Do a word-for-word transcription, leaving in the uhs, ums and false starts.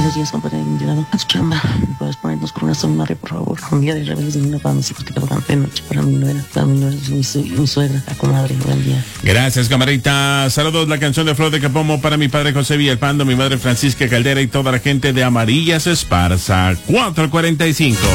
Buenos días, compadre. Llegado a su chamba. ¿Puedes ponernos con una sonora, por favor? Un día de rebeldes de una para mis hijos que trabajan de noche. Para mi nuera, para mi nuera, mi, su mi suegra, la comadre. Buen día. Gracias, camarita. Saludos, la canción de Flor de Capomo para mi padre José Villalpando, mi madre Francisca Caldera y toda la gente de Amarillas Esparza. cuatro cuarenta y cinco.